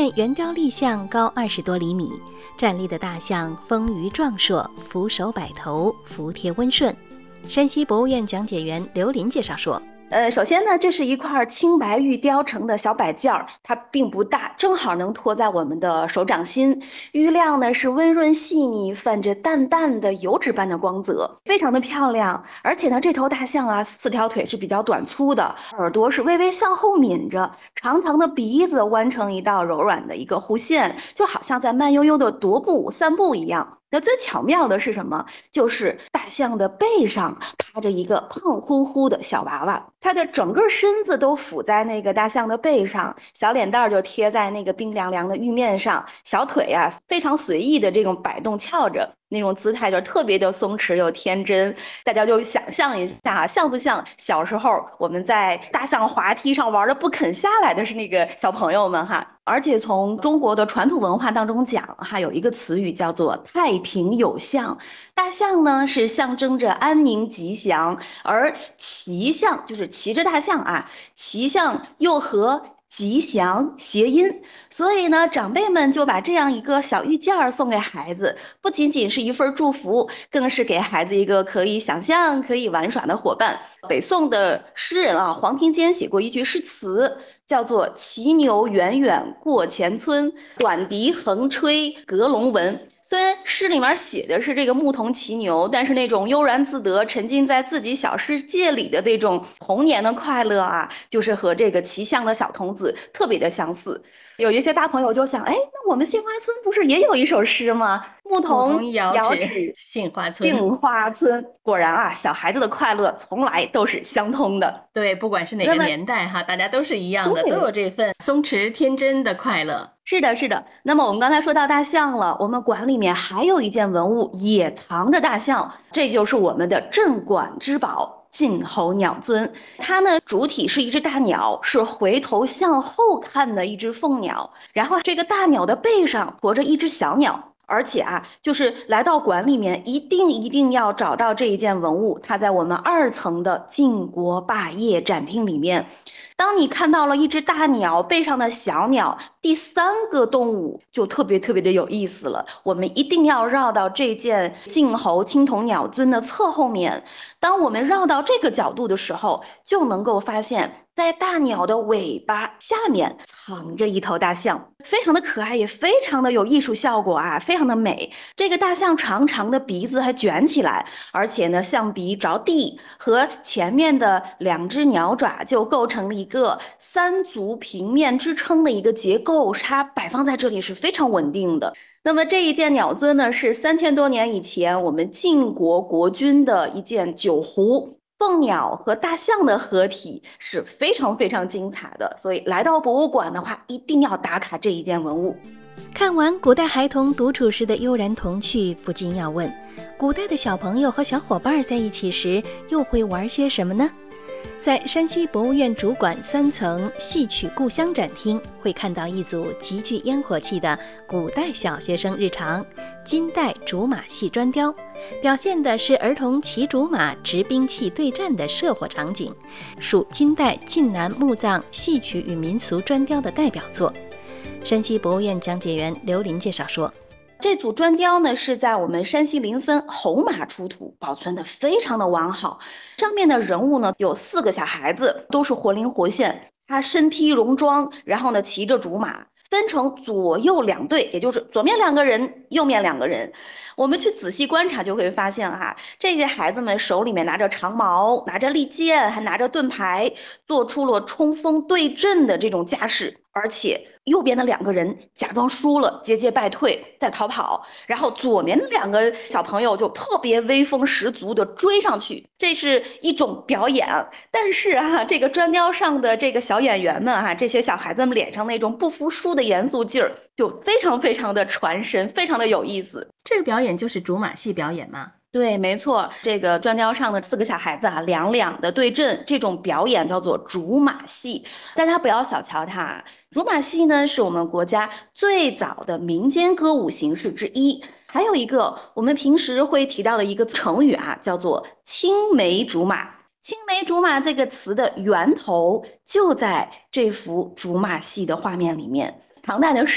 见圆雕立像高20多厘米，站立的大象丰腴壮硕，俯首摆头，服帖温顺。山西博物院讲解员刘琳介绍说， 首先呢，这是一块青白玉雕成的小摆件儿，它并不大，正好能托在我们的手掌心。玉亮呢是温润细腻，泛着淡淡的油脂般的光泽，非常的漂亮。而且呢，这头大象啊，4条腿是比较短粗的，耳朵是微微向后抿着，长长的鼻子弯成一道柔软的一个弧线，就好像在慢悠悠的踱步散步一样。那最巧妙的是什么？就是大象的背上趴着一个胖乎乎的小娃娃，它的整个身子都俯在那个大象的背上，小脸蛋就贴在那个冰凉凉的玉面上，小腿呀非常随意的这种摆动翘着，那种姿态就特别的松弛又天真。大家就想象一下，像不像小时候我们在大象滑梯上玩的不肯下来的是那个小朋友们哈？而且从中国的传统文化当中讲，哈，有一个词语叫做太平有象。大象呢是象征着安宁吉祥，而骑象就是骑着大象啊，骑象又和吉祥谐音，所以呢，长辈们就把这样一个小玉件儿送给孩子，不仅仅是一份祝福，更是给孩子一个可以想象、可以玩耍的伙伴。北宋的诗人啊，黄庭坚写过一句诗词，叫做骑牛远远过前村，短笛横吹阁龙闻。虽然诗里面写的是这个牧童骑牛，但是那种悠然自得、沉浸在自己小世界里的这种童年的快乐啊，就是和这个骑象的小童子特别的相似。有一些大朋友就想，哎，那我们杏花村不是也有一首诗吗？牧童摇遥指指杏花村。 杏花村，果然啊，小孩子的快乐从来都是相通的。 对，不管是哪个年代哈，大家都是一样的，都有这份松弛天真的快乐。 是的，是的。那么我们刚才说到大象了，我们馆里面还有一件文物也藏着大象，这就是我们的镇馆之宝晋侯鸟尊。它呢主体是一只大鸟，是回头向后看的一只凤鸟，然后这个大鸟的背上驮着一只小鸟。而且啊，就是来到馆里面，一定要找到这一件文物，它在我们2层的晋国霸业展厅里面。当你看到了一只大鸟背上的小鸟，第3个动物就特别的有意思了。我们一定要绕到这件晋侯青铜鸟尊的侧后面。当我们绕到这个角度的时候，就能够发现在大鸟的尾巴下面藏着一头大象，非常的可爱，也非常的有艺术效果啊，非常的美。这个大象长长的鼻子还卷起来，而且呢，象鼻着地，和前面的2只鸟爪就构成了一个3足平面支撑的一个结构，它摆放在这里是非常稳定的。那么这一件鸟尊呢，是3000多年以前我们晋国国君的一件酒壶。凤鸟和大象的合体是非常精彩的，所以来到博物馆的话，一定要打卡这一件文物。 看完古代孩童独处时的悠然童趣，不禁要问，古代的小朋友和小伙伴在一起时又会玩些什么呢？在山西博物院主馆3层戏曲故乡展厅，会看到一组极具烟火气的古代小学生日常金代竹马戏砖雕，表现的是儿童骑竹马执兵器对战的射火场景，属金代晋南墓葬戏曲与民俗砖雕的代表作。山西博物院讲解员刘琳介绍说， 这组砖雕呢是在我们山西临汾红马出土，保存的非常的完好。上面的人物呢有4个小孩子，都是活灵活现。他身披戎装，然后呢骑着竹马，分成左右2队，也就是左面2个人，右面2个人。我们去仔细观察就会发现啊，这些孩子们手里面拿着长矛，拿着利剑，还拿着盾牌，做出了冲锋对阵的这种架势。而且右边的2个人假装输了，节节败退，在逃跑，然后左面的2个小朋友就特别威风十足的追上去，这是一种表演。但是啊，这个砖雕上的这个小演员们啊，这些小孩子们脸上那种不服输的严肃劲儿，就非常的传神，非常的有意思。 这个表演就是竹马戏表演吗？ 对，没错，这个砖雕上的4个小孩子啊，两两的对阵，这种表演叫做竹马戏。大家不要小瞧它，竹马戏呢是我们国家最早的民间歌舞形式之一。还有一个我们平时会提到的一个成语啊，叫做青梅竹马。青梅竹马这个词的源头就在这幅竹马戏的画面里面。唐代的